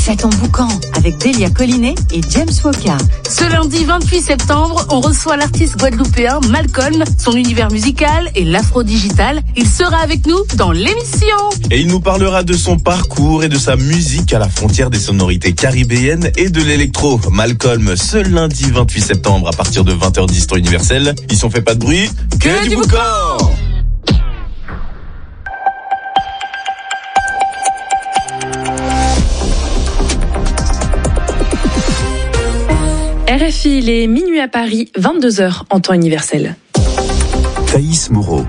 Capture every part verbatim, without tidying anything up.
Ça tombe boucan avec Delia Collinet et James Walker. Ce lundi vingt-huit septembre, on reçoit l'artiste guadeloupéen Malcolm, son univers musical et l'afro-digital. Il sera avec nous dans l'émission. Et il nous parlera de son parcours et de sa musique à la frontière des sonorités caribéennes et de l'électro. Malcolm, ce lundi vingt-huit septembre à partir de vingt heures dix temps universel. Ils sont fait pas de bruit, que, que du, du boucan. R F I, il est minuit à Paris, vingt-deux heures en temps universel. Thaïs Moreau.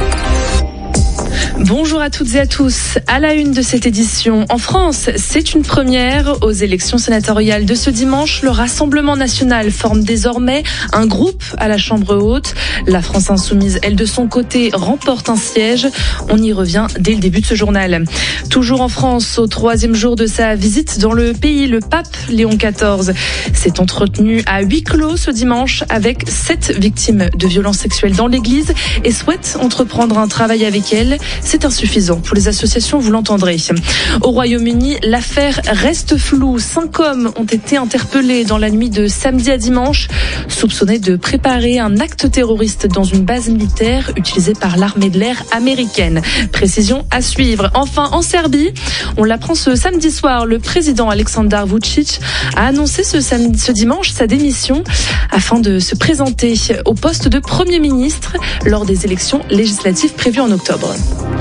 Bonjour à toutes et à tous. À la une de cette édition, en France, c'est une première. Aux élections sénatoriales de ce dimanche, le Rassemblement national forme désormais un groupe à la Chambre haute. La France insoumise, elle de son côté, remporte un siège. On y revient dès le début de ce journal. Toujours en France, au troisième jour de sa visite dans le pays, le pape Léon quatorze s'est entretenu à huis clos ce dimanche avec sept victimes de violences sexuelles dans l'église et souhaite entreprendre un travail avec elles. C'est insuffisant pour les associations, vous l'entendrez. Au Royaume-Uni, l'affaire reste floue. Cinq hommes ont été interpellés dans la nuit de samedi à dimanche, soupçonnés de préparer un acte terroriste dans une base militaire utilisée par l'armée de l'air américaine. Précision à suivre. Enfin, en Serbie, on l'apprend ce samedi soir, le président Aleksandar Vučić a annoncé ce, samedi, ce dimanche sa démission afin de se présenter au poste de Premier ministre lors des élections législatives prévues en octobre.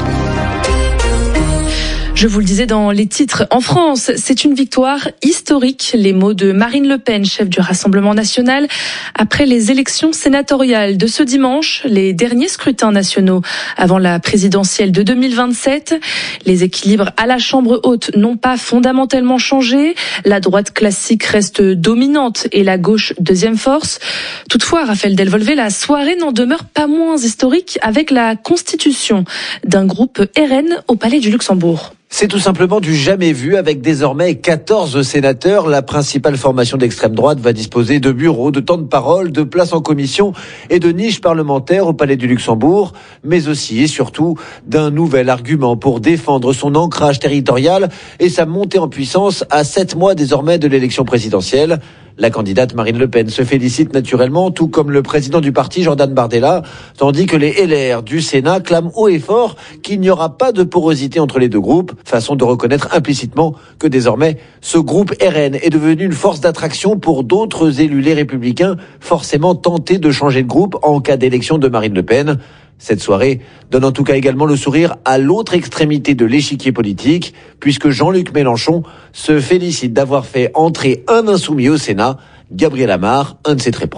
Je vous le disais dans les titres, en France, c'est une victoire historique. Les mots de Marine Le Pen, chef du Rassemblement national, après les élections sénatoriales de ce dimanche, les derniers scrutins nationaux avant la présidentielle de deux mille vingt-sept. Les équilibres à la Chambre haute n'ont pas fondamentalement changé. La droite classique reste dominante et la gauche deuxième force. Toutefois, Raphaël Delvolvé, la soirée n'en demeure pas moins historique avec la constitution d'un groupe R N au Palais du Luxembourg. C'est tout simplement du jamais vu avec désormais quatorze sénateurs. La principale formation d'extrême droite va disposer de bureaux, de temps de parole, de places en commission et de niches parlementaires au Palais du Luxembourg, mais aussi et surtout d'un nouvel argument pour défendre son ancrage territorial et sa montée en puissance à sept mois désormais de l'élection présidentielle. La candidate Marine Le Pen se félicite naturellement, tout comme le président du parti Jordan Bardella, tandis que les L R du Sénat clament haut et fort qu'il n'y aura pas de porosité entre les deux groupes, façon de reconnaître implicitement que désormais ce groupe R N est devenu une force d'attraction pour d'autres élus les Républicains, forcément tentés de changer de groupe en cas d'élection de Marine Le Pen. Cette soirée donne en tout cas également le sourire à l'autre extrémité de l'échiquier politique, puisque Jean-Luc Mélenchon se félicite d'avoir fait entrer un insoumis au Sénat, Gabriel Amar, un de ses très proches.